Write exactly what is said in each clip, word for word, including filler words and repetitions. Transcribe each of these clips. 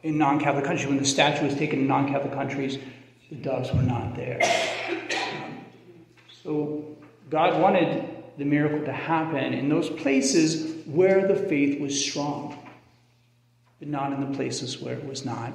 in non-Catholic countries. When the statue was taken in non-Catholic countries, the doves were not there. Um, so God wanted the miracle to happen in those places where the faith was strong, but not in the places where it was not.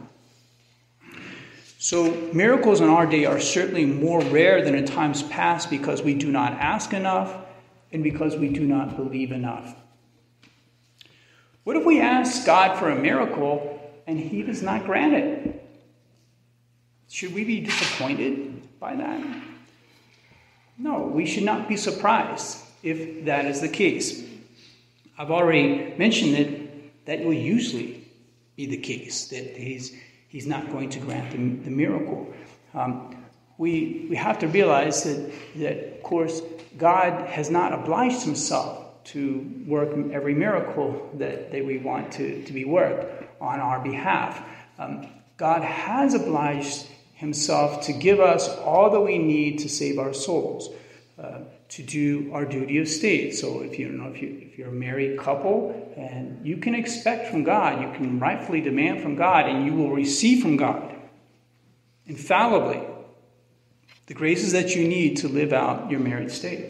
So miracles in our day are certainly more rare than in times past because we do not ask enough and because we do not believe enough. What if we ask God for a miracle and he does not grant it? Should we be disappointed by that? No, we should not be surprised if that is the case. I've already mentioned that that will usually be the case, that he's he's not going to grant the, the miracle. Um, we we have to realize that, that, of course, God has not obliged himself to work every miracle that, that we want to, to be worked on our behalf. Um, God has obliged himself to give us all that we need to save our souls, uh, to do our duty of state. So if you, you know if you if you're a married couple, and you can expect from God, you can rightfully demand from God, and you will receive from God infallibly the graces that you need to live out your married state.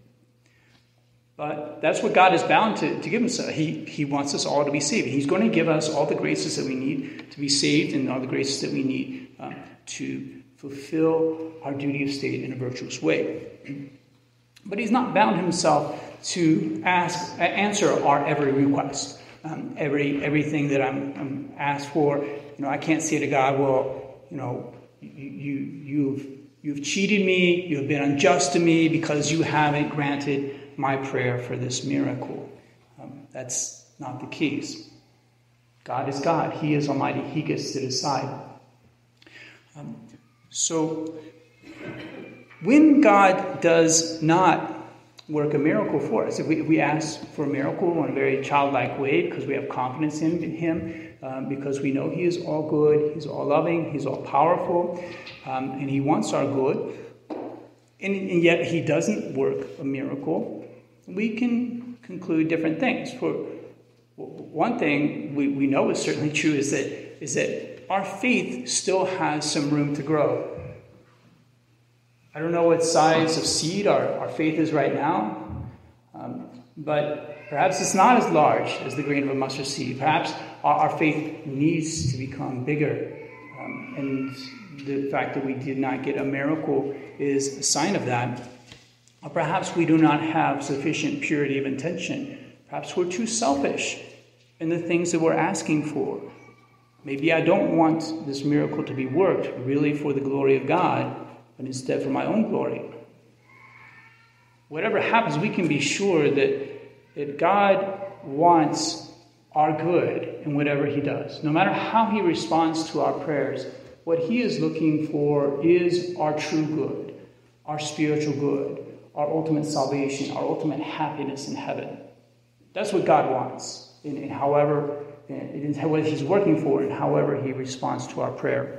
But that's what God is bound to, to give us. He, he wants us all to be saved. He's going to give us all the graces that we need to be saved and all the graces that we need um, to fulfill our duty of state in a virtuous way. But he's not bound himself to ask, answer our every request, um, every everything that I'm, I'm asked for. You know, I can't say to God, well, you know, you, you you've you've cheated me, you have been unjust to me because you haven't granted my prayer for this miracle. Um, that's not the case. God is God. He is Almighty. He gets to decide. Um, so when God does not work a miracle for us, if we, if we ask for a miracle in a very childlike way because we have confidence in him, um, because we know he is all good, he's all loving, he's all powerful, um, and he wants our good, and, and yet he doesn't work a miracle, we can conclude different things. For one thing we, we know is certainly true is that is that our faith still has some room to grow. I don't know what size of seed our, our faith is right now, um, but perhaps it's not as large as the grain of a mustard seed. Perhaps our, our faith needs to become bigger, um, and the fact that we did not get a miracle is a sign of that. Or perhaps we do not have sufficient purity of intention. Perhaps we're too selfish in the things that we're asking for. Maybe I don't want this miracle to be worked really for the glory of God, but instead for my own glory. Whatever happens, we can be sure that, that God wants our good in whatever he does. No matter how he responds to our prayers, what he is looking for is our true good, our spiritual good, our ultimate salvation, our ultimate happiness in heaven. That's what God wants, in, in however, in what he's working for, and however he responds to our prayer.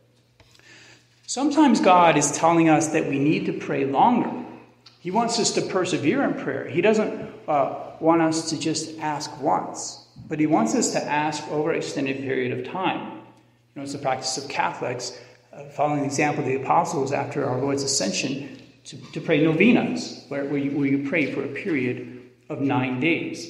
Sometimes God is telling us that we need to pray longer. He wants us to persevere in prayer. He doesn't uh, want us to just ask once, but he wants us to ask over an extended period of time. You know, it's the practice of Catholics, uh, following the example of the apostles after our Lord's ascension, to, to pray novenas, where, where, you, where you pray for a period of nine days.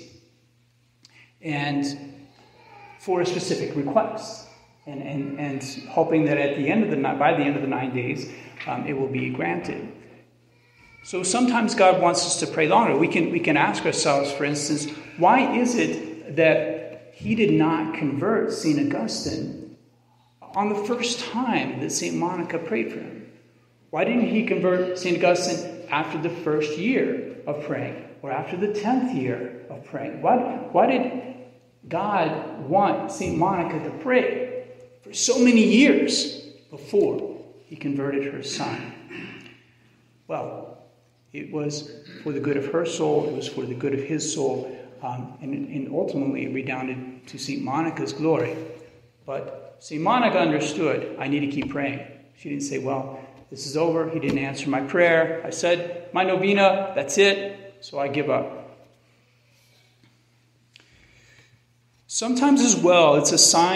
And for a specific request. And, and, and hoping that at the end of the by the end of the nine days, um, it will be granted. So sometimes God wants us to pray longer. We can we can ask ourselves, for instance, why is it that he did not convert Saint Augustine on the first time that Saint Monica prayed for him? Why didn't he convert Saint Augustine after the first year of praying, or after the tenth year of praying? Why why did God want Saint Monica to pray for so many years before he converted her son? Well, it was for the good of her soul, it was for the good of his soul, um, and, and ultimately it redounded to Saint Monica's glory. But Saint Monica understood, I need to keep praying. She didn't say, well, this is over, he didn't answer my prayer, I said my novena, that's it, so I give up. Sometimes as well, it's a sign